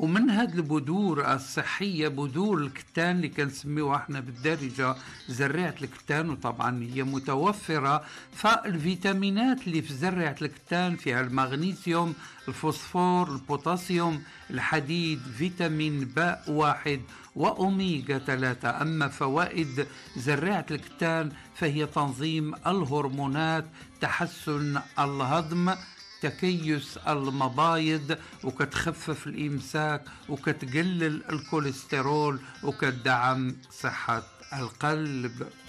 ومن هذه البذور الصحية بذور الكتان اللي كنسميوها احنا بالدارجة زريعة الكتان، وطبعا هي متوفرة. فالفيتامينات اللي في زريعة الكتان فيها المغنيسيوم، الفوسفور، البوتاسيوم، الحديد، فيتامين باء واحد وأوميغا 3. أما فوائد زريعة الكتان فهي تنظيم الهرمونات، تحسن الهضم، تكيس المبايض، وكتخفف الإمساك، وكتقلل الكوليسترول، وكتدعم صحة القلب.